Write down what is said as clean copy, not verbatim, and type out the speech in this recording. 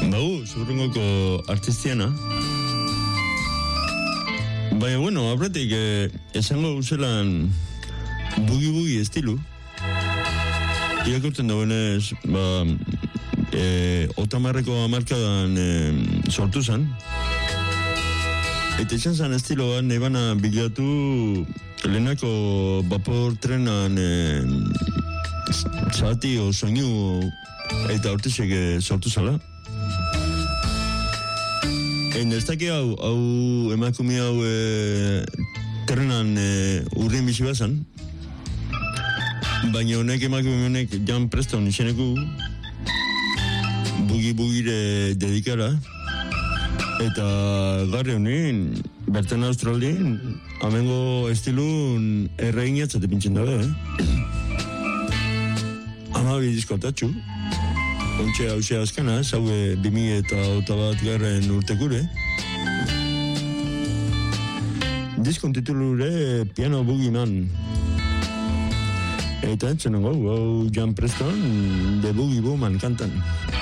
Bau, zurrungoko artistiana. Baina, bueno, apretik, esango guzelan bugi-bugi estilu. Irakurten dagoenez, Otamarreko amarkadan sortu zen. Eta izan zen estiloan, nebana bilatu lehenako vapor trenan zati o soinu eta hortizek sortu zala. Ez daki hau emakumi hau trenan urrien bizi bazan. Baina honek emakume honek Jan Preston izeneku bugi-bugire dedikara. Eta garri honin, berten Australien, amengo estilun erreinatzate pintzen dabe, Amabi diskotatxu. Ontxe hause azkana, zaue 2021 urtekure. Diskon titulure Piano Boogeyman. Eta entzenen gau, Jan Preston, The Boogie Woman kantan.